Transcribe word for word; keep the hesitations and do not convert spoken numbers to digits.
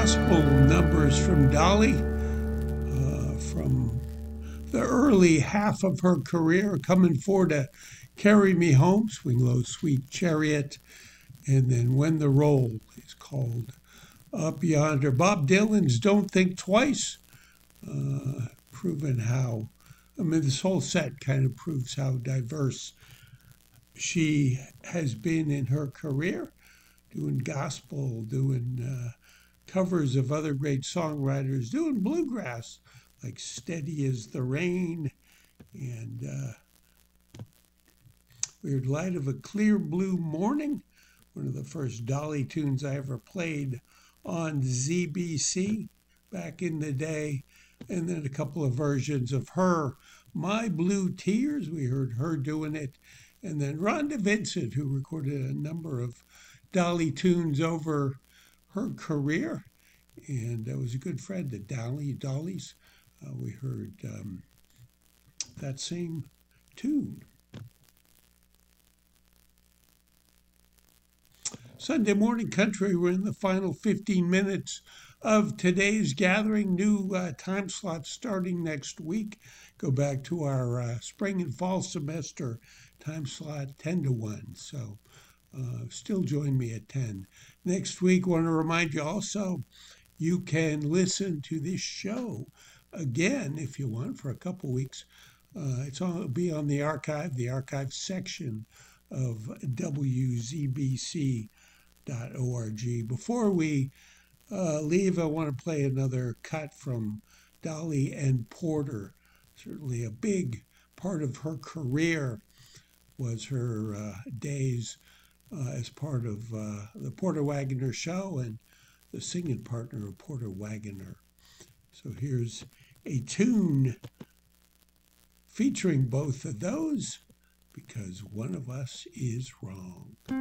gospel numbers from Dolly uh, from the early half of her career, Coming For to Carry Me Home, Swing Low, Sweet Chariot, and then When the Roll is called Up Yonder. Bob Dylan's Don't Think Twice, uh, proving how, I mean, this whole set kind of proves how diverse she has been in her career, doing gospel, doing uh, covers of other great songwriters, doing bluegrass like Steady as the Rain and uh, Weird Light of a Clear Blue Morning, one of the first Dolly tunes I ever played on Z B C back in the day, and then a couple of versions of her My Blue Tears. We heard her doing it, and then Rhonda Vincent, who recorded a number of Dolly tunes over her career, and uh, was a good friend of Dolly, Dolly's. Uh, we heard um, that same tune. Sunday Morning Country, we're in the final fifteen minutes of today's gathering. New uh, time slots starting next week. Go back to our uh, spring and fall semester time slot ten to one. So uh, still join me at ten. Next week, want to remind you also, you can listen to this show again if you want for a couple weeks. Uh, it's on, it'll be on the archive, the archive section of W Z B C dot org. Before we uh, leave, I want to play another cut from Dolly and Porter. Certainly a big part of her career was her uh, days uh, as part of uh, the Porter Wagoner Show and the singing partner of Porter Wagoner. So here's a tune featuring both of those, Because One of Us Is Wrong.